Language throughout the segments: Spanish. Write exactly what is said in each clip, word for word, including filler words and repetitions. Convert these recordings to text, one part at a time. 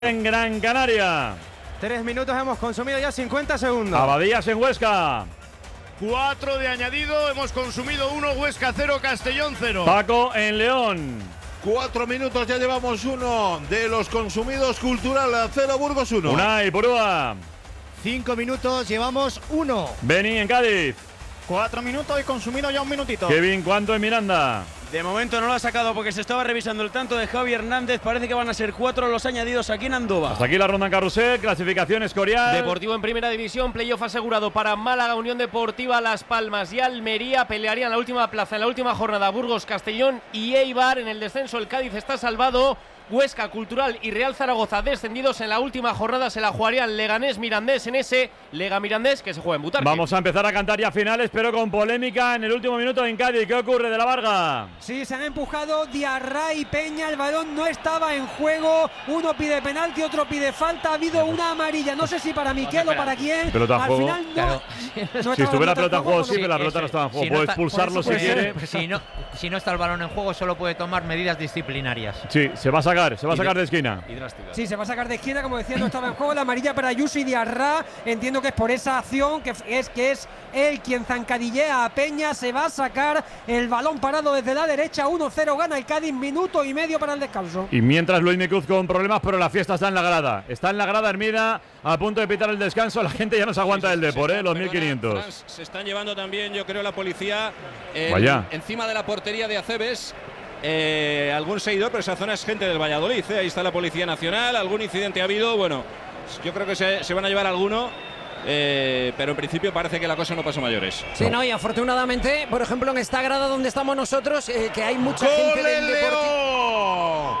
En Gran Canaria. Tres minutos hemos consumido ya cincuenta segundos. Abadías en Huesca. Cuatro de añadido, hemos consumido uno, Huesca cero, Castellón cero. Paco en León. Cuatro minutos, ya llevamos uno de los consumidos. Cultural cero, Burgos uno. Unai Purúa. Cinco minutos, llevamos uno. Beni en Cádiz. Cuatro minutos y consumido ya un minutito. Kevin, ¿cuánto en Miranda? De momento no lo ha sacado porque se estaba revisando el tanto de Javi Hernández. Parece que van a ser cuatro los añadidos aquí en Andova. Hasta aquí la ronda en carrusel, clasificación Escorial. Deportivo en primera división, playoff asegurado para Málaga, Unión Deportiva Las Palmas y Almería. Pelearían la última plaza en la última jornada Burgos, Castellón y Eibar. En el descenso el Cádiz está salvado. Huesca, Cultural y Real Zaragoza descendidos en la última jornada. Se la jugarían Leganés, Mirandés en ese Lega Mirandés que se juega en Butarque. Vamos a empezar a cantar ya finales, pero con polémica en el último minuto en Cádiz. ¿Qué ocurre, de la Varga? Sí, se han empujado Diarra y Peña. El balón no estaba en juego. Uno pide penalti, otro pide falta. Ha habido una amarilla. No sé si para Miquel o para quién. Pelota en Al juego. final no. Claro. no Si estuviera pelota en juego, sí, sí, pero la pelota no estaba en juego. Puede expulsarlo si quiere. Si no, si no está el balón en juego, solo puede tomar medidas disciplinarias. Sí, se va a sacar, se va a sacar de esquina. Sí, se va a sacar de esquina, como decía, no estaba en juego. La amarilla para Ayuso y Diarra. Entiendo que es por esa acción, que es que es él quien zancadillea a Peña. Se va a sacar el balón parado desde la derecha. uno cero gana el Cádiz, minuto y medio para el descanso. Y mientras Luis Micuz con problemas, pero la fiesta está en la grada. Está en la grada Hermida, a punto de pitar el descanso. La gente ya no se aguanta del Depor, ¿eh? Los mil quinientos. Frans, se están llevando también, yo creo, la policía en, Vaya. encima de la portería de Acebes. Eh, algún seguidor, pero esa zona es gente del Valladolid, ¿eh? Ahí está la Policía Nacional. Algún incidente ha habido, bueno, yo creo que se, se van a llevar alguno. Eh, pero en principio parece que la cosa no pasó mayores. Sí, no, y afortunadamente, por ejemplo, en esta grada donde estamos nosotros, eh, que hay mucha ¡Gol gente del del deporte. León!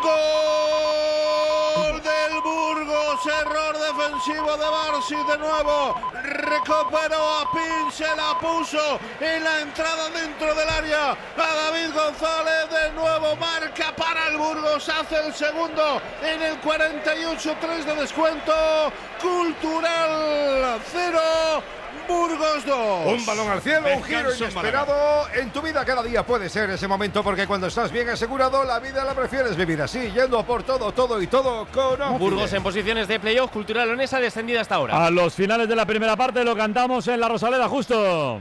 ¡Gol del Burgos! Error defensivo de Barsi de nuevo. Recuperó a Pin, se la puso en la entrada dentro del área a David González. De nuevo marca para el Burgos. Hace el segundo en el cuarenta y ocho tres de descuento. Cultural cero. Burgos dos. Un balón al cielo, un giro inesperado. En tu vida cada día puede ser ese momento, porque cuando estás bien asegurado, la vida la prefieres vivir así, yendo a por todo, todo y todo con Burgos en posiciones de playoff, Cultural Leonesa descendida hasta ahora. A los finales de la primera parte lo cantamos en la Rosaleda justo.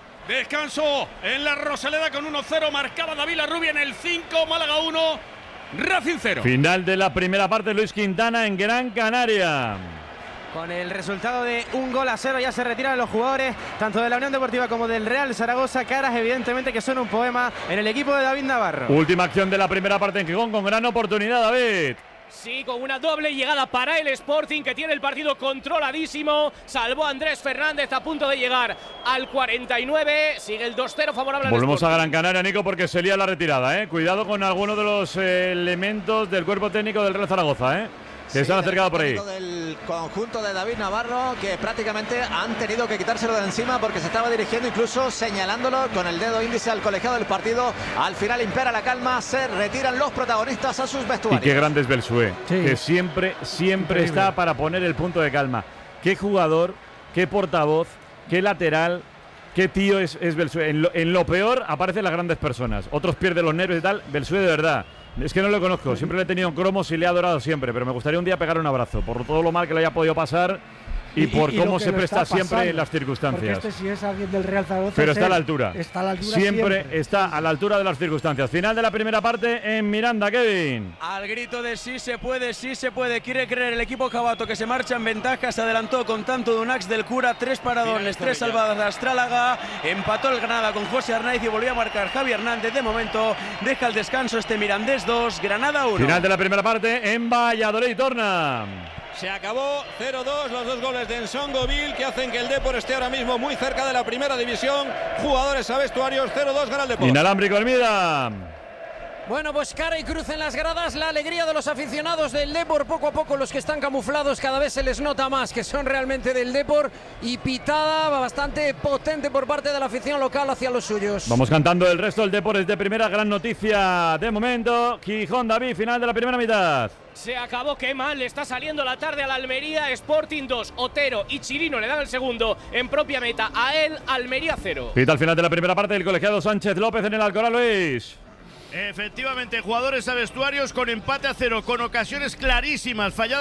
Descanso en la Rosaleda con uno cero. Marcaba David Larrubia en el cinco. Málaga uno, Racing cero. Final de la primera parte, Luis Quintana en Gran Canaria. Con el resultado de un gol a cero ya se retiran los jugadores tanto de la Unión Deportiva como del Real Zaragoza. Caras evidentemente que son un poema en el equipo de David Navarro. Última acción de la primera parte en Gijón con gran oportunidad, David. Sí, con una doble llegada para el Sporting, que tiene el partido controladísimo. Salvó a Andrés Fernández a punto de llegar al cuarenta y nueve. Sigue el dos cero favorable al Volvemos Sporting. a Gran Canaria, Nico, porque se lía la retirada, ¿eh? Cuidado con algunos de los eh, elementos del cuerpo técnico del Real Zaragoza, ¿eh? Que Sí, se han acercado por ahí. Del conjunto de David Navarro, que prácticamente han tenido que quitárselo de encima porque se estaba dirigiendo, incluso señalándolo con el dedo índice al colegiado del partido. Al final impera la calma, se retiran los protagonistas a sus Y vestuarios. qué grande es Belsué, Sí. que siempre, siempre Increíble. está para poner el punto de calma. Qué jugador, qué portavoz, qué lateral, qué tío es, es Belsué. En lo, en lo peor aparecen las grandes personas. Otros pierden los nervios y tal. Belsué, de verdad. Es que no lo conozco, siempre le he tenido en cromos y le he adorado siempre, pero me gustaría un día pegarle un abrazo por todo lo mal que le haya podido pasar y, y por y cómo se presta siempre en las circunstancias. Porque este sí es alguien del Real Zaragoza. Pero está a la él. altura. Está a la altura siempre, siempre. está a la altura de las circunstancias. Final de la primera parte en Miranda, Kevin. Al grito de sí se puede, sí se puede, quiere creer el equipo Cabato, que se marcha en ventaja. Se adelantó con tanto de Unax del Cura, tres paradones, tres salvadas de Astrálaga. Empató el Granada con José Arnaiz y volvió a marcar Javi Hernández. De momento deja el descanso este Mirandés dos, Granada uno. Final de la primera parte en Valladolid, Torna. Se acabó cero dos, los dos goles de Ensongoville que hacen que el Depor esté ahora mismo muy cerca de la primera división. Jugadores a vestuarios, cero dos gana el Depor. Inalámbrico Hermida. Bueno, pues cara y cruz en las gradas, la alegría de los aficionados del Depor. Poco a poco los que están camuflados cada vez se les nota más que son realmente del Depor, y pitada bastante potente por parte de la afición local hacia los suyos. Vamos cantando el resto del Depor de primera. Gran noticia de momento. Gijón, David, final de la primera mitad. Se acabó, qué mal le está saliendo la tarde a la Almería. Sporting dos, Otero y Chirino le dan el segundo en propia meta a él. Almería cero. Pita al final de la primera parte del colegiado Sánchez López en el Alcoraz, Luis. Efectivamente, jugadores a vestuarios con empate a cero, con ocasiones clarísimas, falladas.